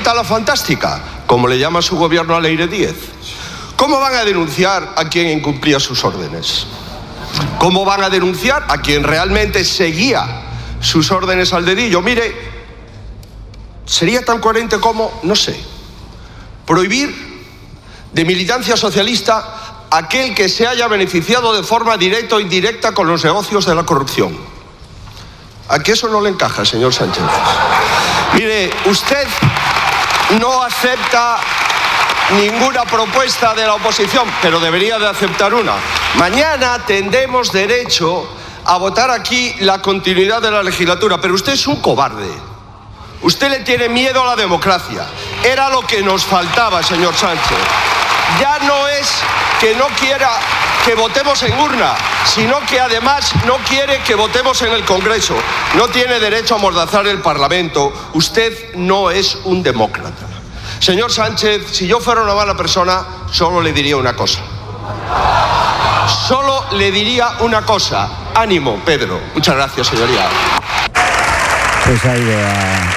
señorita la fantástica, como le llama su gobierno a Leire Díez? ¿Cómo van a denunciar a quien incumplía sus órdenes? ¿Cómo van a denunciar a quien realmente seguía sus órdenes al dedillo? Mire, sería tan coherente como, no sé, prohibir de militancia socialista a aquel que se haya beneficiado de forma directa o indirecta con los negocios de la corrupción. ¿A qué eso no le encaja, señor Sánchez? Mire, usted no acepta ninguna propuesta de la oposición, pero debería de aceptar una. Mañana tendremos derecho a votar aquí la continuidad de la legislatura, pero usted es un cobarde. Usted le tiene miedo a la democracia. Era lo que nos faltaba, señor Sánchez. Ya no es que no quiera que votemos en urna, sino que además no quiere que votemos en el Congreso. No tiene derecho a amordazar el Parlamento. Usted no es un demócrata. Señor Sánchez, si yo fuera una mala persona, solo le diría una cosa. Solo le diría una cosa. Ánimo, Pedro. Muchas gracias, señoría. Pues ha ido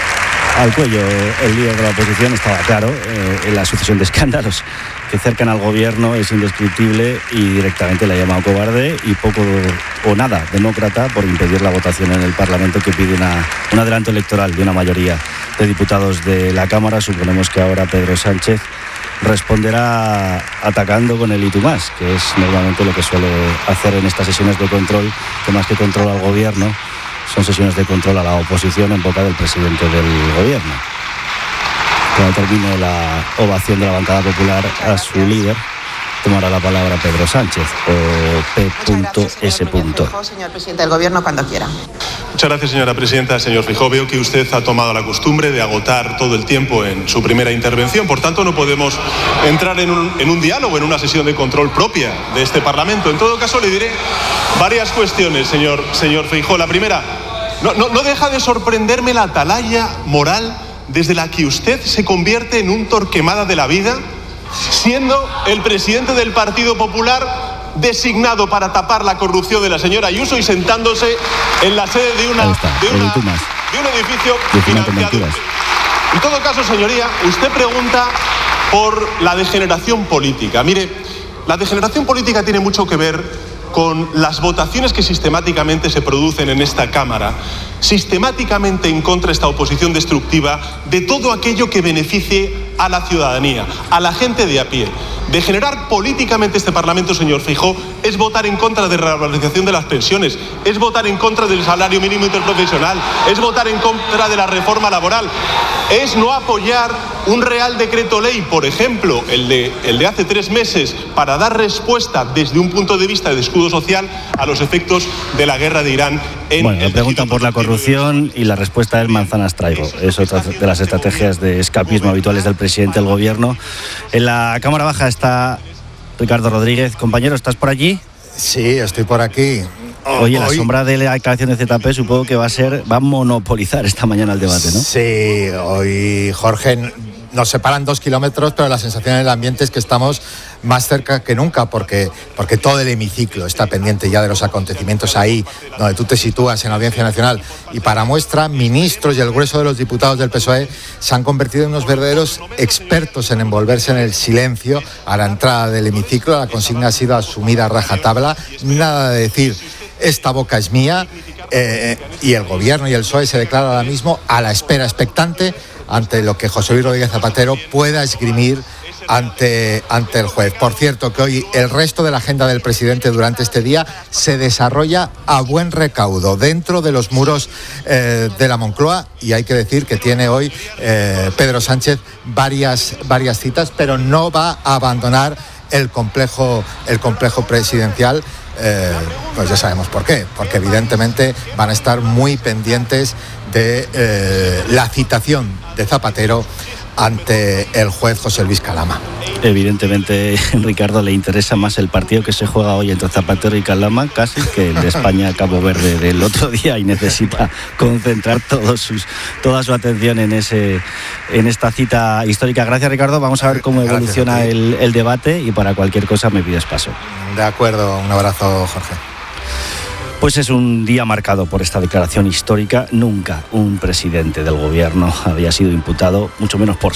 al cuello el líder de la oposición. Estaba claro, en la sucesión de escándalos que cercan al gobierno es indescriptible y directamente le ha llamado cobarde y poco o nada demócrata por impedir la votación en el Parlamento que pide un adelanto electoral de una mayoría de diputados de la Cámara. Suponemos que ahora Pedro Sánchez responderá atacando con el y tú más, que es normalmente lo que suele hacer en estas sesiones de control, que más que control al gobierno, son sesiones de control a la oposición en boca del presidente del gobierno. Cuando termine la ovación de la bancada popular a su líder, tomará la palabra Pedro Sánchez o P.S. Señor presidente del gobierno, cuando quiera. Muchas gracias, señora presidenta. Señor Feijóo, veo que usted ha tomado la costumbre de agotar todo el tiempo en su primera intervención. Por tanto, no podemos entrar en un diálogo, en una sesión de control propia de este Parlamento. En todo caso, le diré varias cuestiones, señor Feijóo. La primera, no deja de sorprenderme la atalaya moral desde la que usted se convierte en un Torquemada de la vida, siendo el presidente del Partido Popular designado para tapar la corrupción de la señora Ayuso y sentándose en la sede de un edificio financiado. En todo caso, señoría, usted pregunta por la degeneración política. Mire, la degeneración política tiene mucho que ver con las votaciones que sistemáticamente se producen en esta Cámara, sistemáticamente en contra de esta oposición destructiva de todo aquello que beneficie a la ciudadanía, a la gente de a pie. Degenerar políticamente este Parlamento, señor Feijóo, es votar en contra de la revalorización de las pensiones, es votar en contra del salario mínimo interprofesional, es votar en contra de la reforma laboral, es no apoyar un Real Decreto Ley, por ejemplo, el de hace 3 meses, para dar respuesta desde un punto de vista de escudo social a los efectos de la guerra de Irán. Bueno, le preguntan por la corrupción y la respuesta es manzanas traigo. Es otra de las estrategias de escapismo habituales del presidente del gobierno. En la Cámara Baja está Ricardo Rodríguez. Compañero, ¿estás por allí? Sí, estoy por aquí. Oye, la sombra de la declaración de ZP supongo que va a monopolizar esta mañana el debate, ¿no? Sí, hoy, Jorge, nos separan 2 kilómetros, pero la sensación en el ambiente es que estamos más cerca que nunca, porque todo el hemiciclo está pendiente ya de los acontecimientos ahí, donde tú te sitúas en la Audiencia Nacional. Y para muestra, ministros y el grueso de los diputados del PSOE se han convertido en unos verdaderos expertos en envolverse en el silencio a la entrada del hemiciclo. La consigna ha sido asumida a rajatabla, nada de decir esta boca es mía, y el gobierno y el PSOE se declaran ahora mismo a la espera expectante ante lo que José Luis Rodríguez Zapatero pueda esgrimir ante el juez. Por cierto, que hoy el resto de la agenda del presidente durante este día se desarrolla a buen recaudo dentro de los muros de la Moncloa, y hay que decir que tiene hoy Pedro Sánchez varias citas, pero no va a abandonar el complejo presidencial. Pues ya sabemos por qué, porque evidentemente van a estar muy pendientes de la citación de Zapatero ante el juez José Luis Calama. Evidentemente, Ricardo, le interesa más el partido que se juega hoy entre Zapatero y Calama casi que el de España-Cabo Verde del otro día, y necesita concentrar toda su atención en esta cita histórica. Gracias, Ricardo. Vamos a ver cómo evoluciona el debate, y para cualquier cosa me pides paso. De acuerdo, un abrazo, Jorge. Pues es un día marcado por esta declaración histórica. Nunca un presidente del gobierno había sido imputado, mucho menos por